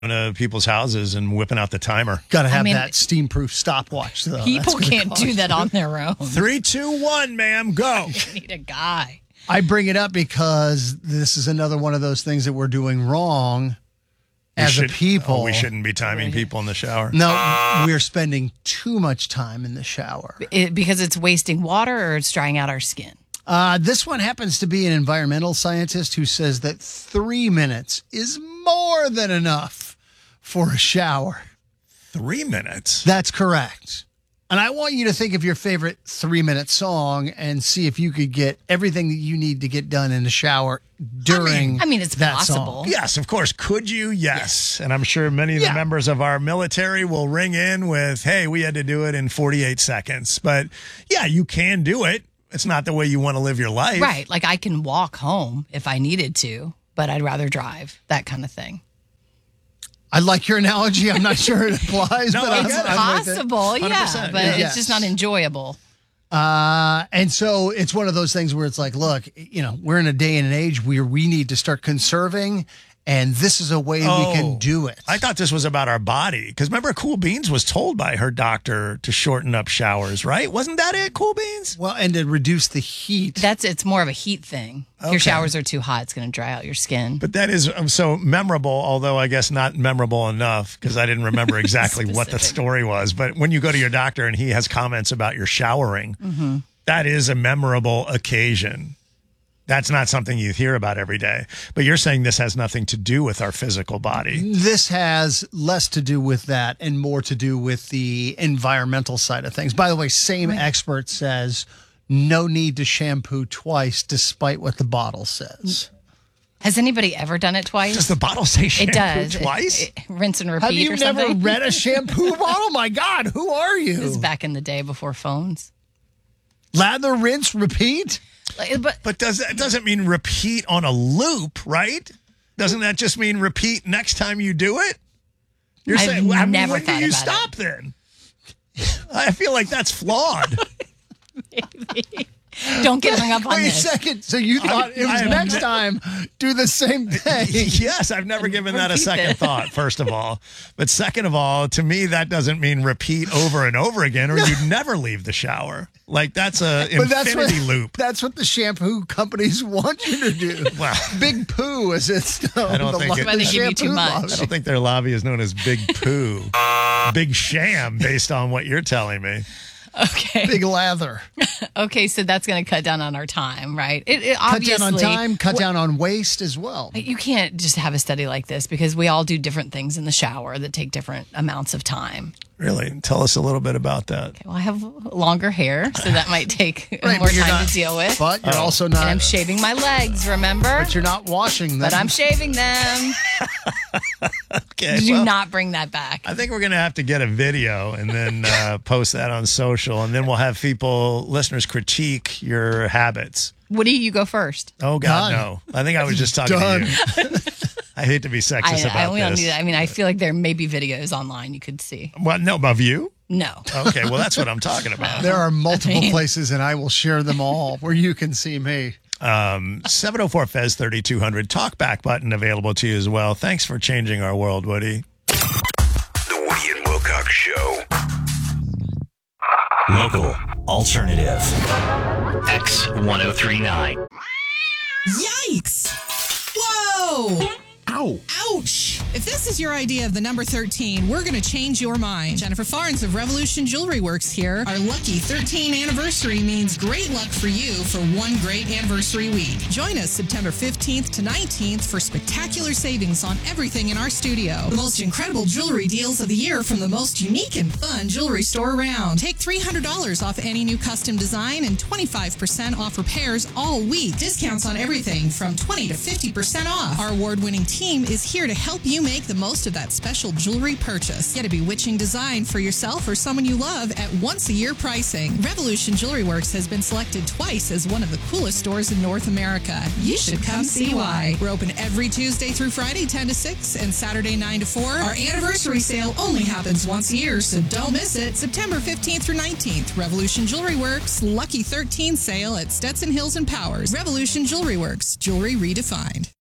to people's houses and whipping out the timer. Got to have that steam-proof stopwatch, though. People can't do that on their own. 3, 2, 1, ma'am, go. You need a guy. I bring it up because this is another one of those things that we're doing wrong as a people. We shouldn't be timing people in the shower. No, we're spending too much time in the shower. Because it's wasting water or it's drying out our skin? This one happens to be an environmental scientist who says that 3 minutes is more than enough for a shower. 3 minutes? That's correct. And I want you to think of your favorite 3-minute song and see if you could get everything that you need to get done in the shower during I mean, it's that possible. song. Yes, of course. Could you? Yes. And I'm sure many of the members of our military will ring in with, hey, we had to do it in 48 seconds. But yeah, you can do it. It's not the way you want to live your life. Right. Like I can walk home if I needed to, but I'd rather drive, that kind of thing. I like your analogy. I'm not sure it applies. No, but It's I'm possible, with it. yeah, but it's just not enjoyable. And so it's one of those things where it's like, look, we're in a day and an age where we need to start conserving, and this is a way we can do it. I thought this was about our body. Because remember, Cool Beans was told by her doctor to shorten up showers, right? Wasn't that it, Cool Beans? Well, and to reduce the heat. It's more of a heat thing. If your showers are too hot, it's going to dry out your skin. But that is so memorable, although I guess not memorable enough because I didn't remember exactly what the story was. But when you go to your doctor and he has comments about your showering, that is a memorable occasion. That's not something you hear about every day. But you're saying this has nothing to do with our physical body. This has less to do with that and more to do with the environmental side of things. By the way, same expert says no need to shampoo twice despite what the bottle says. Has anybody ever done it twice? Does the bottle say shampoo it does. twice? Rinse and repeat Have you or something? never read a shampoo bottle? My God, who are you? It was back in the day before phones. Lather, rinse, repeat? But doesn't mean repeat on a loop, right? Doesn't that just mean repeat next time you do it? You're saying, when do you stop then? I feel like that's flawed. Maybe. Don't get hung up on this. Wait a second. So you thought it was next time, do the same thing. Yes, I've never given that a second thought, first of all. But second of all, to me, that doesn't mean repeat over and over again or you'd never leave the shower. Like, that's an infinity loop. That's what the shampoo companies want you to do. Wow. Big Poo, as it's known. I don't think they give you too much. I don't think their lobby is known as Big Poo. Big Sham, based on what you're telling me. Okay. Big lather. Okay, so that's going to cut down on our time, right? Cut down on time, cut down on waste as well. You can't just have a study like this because we all do different things in the shower that take different amounts of time. Really? Tell us a little bit about that. Okay, well, I have longer hair, so that might take more time to deal with. But you're also not. And I'm shaving my legs, remember? But you're not washing them. But I'm shaving them. Okay. Do not bring that back. I think we're going to have to get a video and then post that on social, and then we'll have listeners critique your habits. Woody, you go first. Oh, God, no. I think I was just talking to you. I hate to be sexist about this. Don't do that. I mean, I feel like there may be videos online you could see. What? No, of you? No. Okay, well, that's what I'm talking about. There are multiple places, and I will share them all where you can see me. 704 Fez 3200 talkback button available to you as well. Thanks for changing our world, Woody. The Woody and Wilcox Show. Local, alternative, X1039. Yikes! Whoa! Ow. Ouch! If this is your idea of the number 13, we're going to change your mind. Jennifer Farnes of Revolution Jewelry Works here. Our lucky 13 anniversary means great luck for you for one great anniversary week. Join us September 15th to 19th for spectacular savings on everything in our studio. The most incredible jewelry deals of the year from the most unique and fun jewelry store around. Take $300 off any new custom design and 25% off repairs all week. Discounts on everything from 20 to 50% off. Our award-winning team is here to help you make the most of that special jewelry purchase. Get a bewitching design for yourself or someone you love at once-a-year pricing. Revolution Jewelry Works has been selected twice as one of the coolest stores in North America. You should come see why. We're open every Tuesday through Friday, 10 to 6, and Saturday, 9 to 4. Our anniversary sale only happens once a year, so don't miss it. September 15th through 19th, Revolution Jewelry Works, Lucky 13 sale at Stetson Hills and Powers. Revolution Jewelry Works, jewelry redefined.